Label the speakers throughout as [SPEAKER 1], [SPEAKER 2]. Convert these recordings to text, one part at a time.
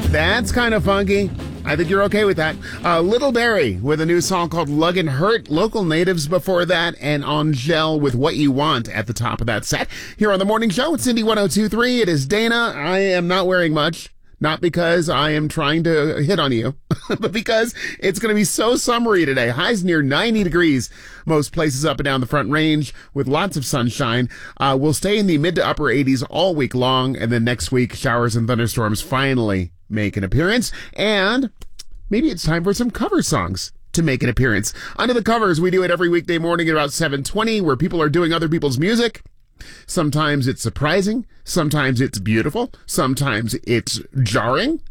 [SPEAKER 1] That's kind of funky. I think you're okay with that. Little Barry with a new song called Luggin' Hurt. Local Natives before that, and Angèle with What You Want at the top of that set. Here on The Morning Show, it's Cindy 102.3. It is Dana. I am not wearing much. Not because I am trying to hit on you, but because it's going to be so summery today. Highs near 90 degrees. Most places up and down the Front Range with lots of sunshine. We'll stay in the mid to upper 80s all week long. And then next week, showers and thunderstorms finally make an appearance. And maybe it's time for some cover songs to make an appearance. Under the Covers, we do it every weekday morning at about 7:20, where people are doing other people's music. Sometimes it's surprising. Sometimes it's beautiful. Sometimes it's jarring.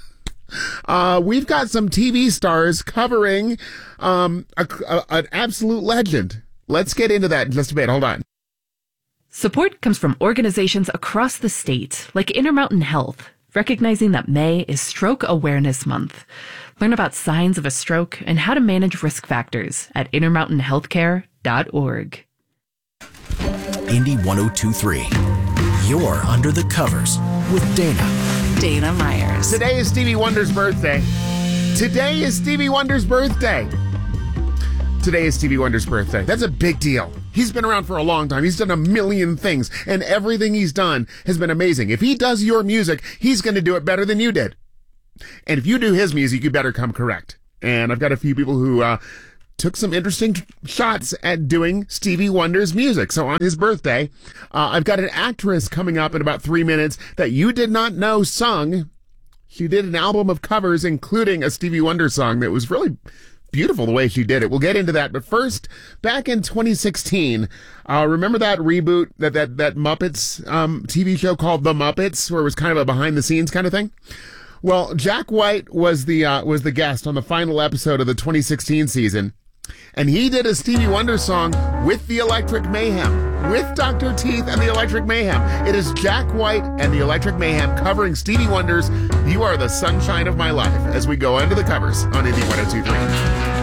[SPEAKER 1] We've got some TV stars covering an absolute legend. Let's get into that in just a bit. Hold on.
[SPEAKER 2] Support comes from organizations across the state, like Intermountain Health, recognizing that May is Stroke Awareness Month. Learn about signs of a stroke and how to manage risk factors at intermountainhealthcare.org.
[SPEAKER 3] Indy 102.3. You're Under the Covers with Dana Myers.
[SPEAKER 1] Today is Stevie Wonder's birthday. Today is Stevie Wonder's birthday. Today is Stevie Wonder's birthday. That's a big deal. He's been around for a long time. He's done a million things, and everything he's done has been amazing. If he does your music, he's going to do it better than you did. And if you do his music, you better come correct. And I've got a few people who took some interesting shots at doing Stevie Wonder's music. So on his birthday, I've got an actress coming up in about 3 minutes that you did not know sung. She did an album of covers, including a Stevie Wonder song that was really beautiful the way she did it. We'll get into that. But first, back in 2016, remember that reboot, that Muppets TV show called The Muppets, where it was kind of a behind-the-scenes kind of thing? Well, Jack White was the guest on the final episode of the 2016 season. And he did a Stevie Wonder song with the Electric Mayhem, with Dr. Teeth and the Electric Mayhem. It is Jack White and the Electric Mayhem covering Stevie Wonder's You Are the Sunshine of My Life as we go into the covers on Indy 102.3.